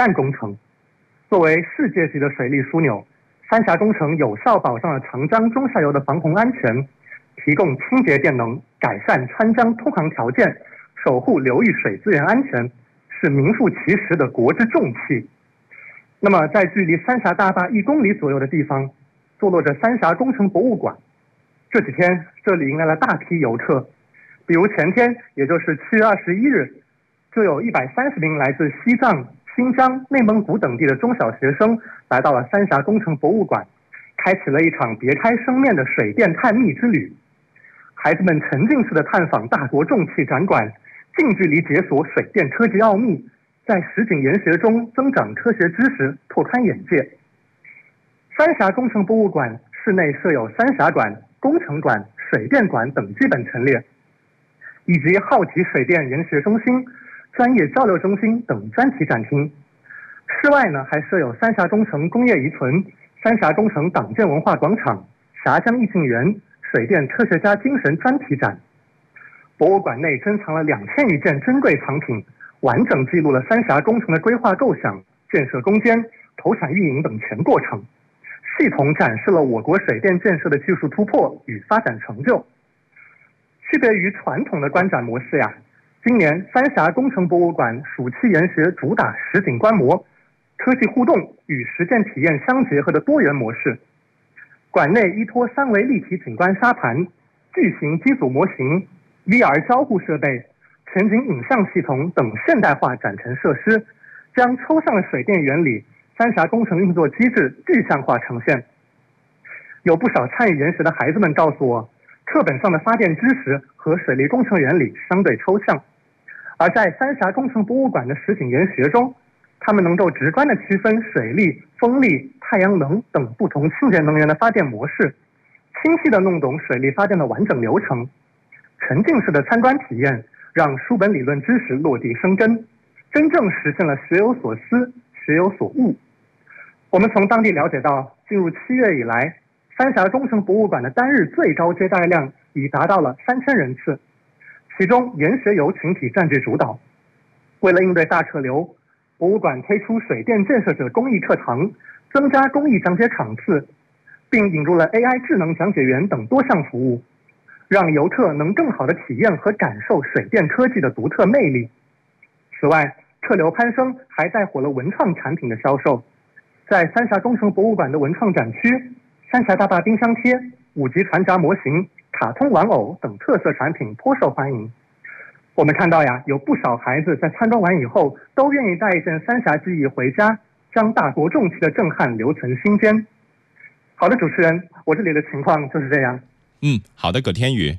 干工程。作为世界级的水利枢纽，三峡工程有效保障了长江中下游的防洪安全，提供清洁电能，改善川江通航条件，守护流域水资源安全，是名副其实的国之重器。那么在距离三峡大坝1公里左右的地方，坐落着三峡工程博物馆。这几天这里迎来了大批游客，比如前天，也就是7月21日，就有130名来自西藏、新疆、内蒙古等地的中小学生来到了三峡工程博物馆，开启了一场别开生面的水电探秘之旅。孩子们沉浸式的探访大国重器展馆，近距离解锁水电科技奥秘，在实景研学中增长科学知识，拓宽眼界。三峡工程博物馆室内设有三峡馆、工程馆、水电馆等基本陈列，以及好奇水电研学中心、专业交流中心等专题展厅。室外呢，还设有三峡工程工业遗存、三峡工程党建文化广场、峡江艺境园、水电科学家精神专题展。博物馆内珍藏了2000余件珍贵藏品，完整记录了三峡工程的规划构想、建设攻坚、投产运营等全过程，系统展示了我国水电建设的技术突破与发展成就。区别于传统的观展模式呀，今年三峡工程博物馆暑期研学主打实景观摩、科技互动与实践体验相结合的多元模式。馆内依托3维立体景观沙盘、巨型机组模型、VR 交互设备、全景影像系统等现代化展陈设施，将抽象的水电原理、三峡工程运作机制具象化呈现。有不少参与研学的孩子们告诉我，课本上的发电知识和水利工程原理相对抽象，而在三峡工程博物馆的实景研学中，他们能够直观地区分水力、风力、太阳能等不同清洁能源的发电模式，清晰地弄懂水利发电的完整流程。沉浸式的参观体验让书本理论知识落地生根，真正实现了学有所思、学有所悟。我们从当地了解到，进入7月以来，三峡工程博物馆的单日最高接待量已达到了3000人次，其中研学游群体占据主导。为了应对大客流，博物馆推出水电建设者公益课堂，增加公益讲解场次，并引入了 AI 智能讲解员等多项服务，让游客能更好地体验和感受水电科技的独特魅力。此外，客流攀升还带火了文创产品的销售。在三峡工程博物馆的文创展区，三峡大坝冰箱贴、5级船闸模型、卡通玩偶等特色产品颇受欢迎。我们看到呀，有不少孩子在参观完以后，都愿意带一件三峡记忆回家，将大国重器的震撼留存心间。好的，主持人，我这里的情况就是这样。 好的，葛天宇。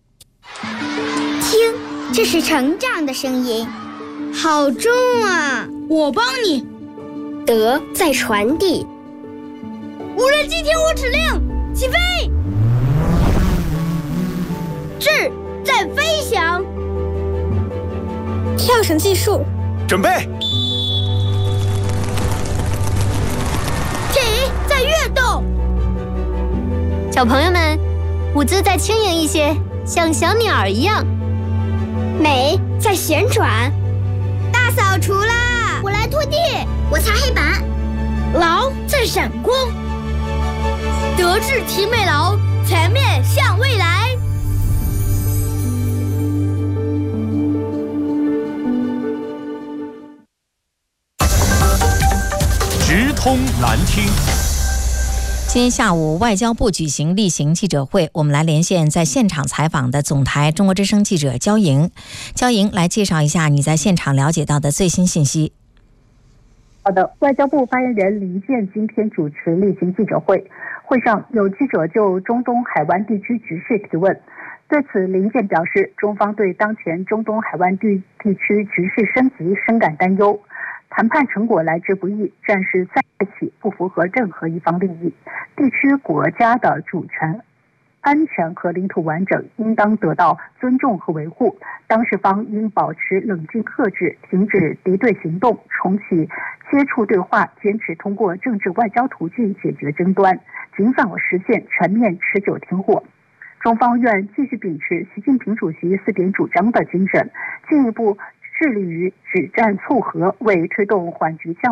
听，这是成长的声音，好重啊！ 我帮你。 德在传递。 无人机听我指令，起飞！智在飞翔。 跳绳技术， 准备。 体在跃动。 小朋友们，舞姿再轻盈一些，像小鸟一样。 美在旋转。 大扫除啦！我来拖地， 我擦黑板。 劳在闪光。德智体美劳，全面向未来。 直通难听。 今天下午，外交部举行例行记者会，我们来连线在现场采访的总台中国之声记者焦莹。焦莹，来介绍一下你在现场了解到的最新信息。 好的，外交部发言人李健今天主持例行记者会，会上有记者就中东海湾地区局势提问。对此，林健表示，中方对当前中东海湾地区局势升级深感担忧，谈判成果来之不易，战事再起不符合任何一方利益，地区国家的主权、安全和领土完整应当得到尊重和维护，当事方应保持冷静克制，停止敌对行动，重启接触对话，坚持通过政治外交途径解决争端，尽早实现全面持久停火。中方愿继续秉持习近平主席4点主张的精神，进一步致力于止战促和，为推动缓局降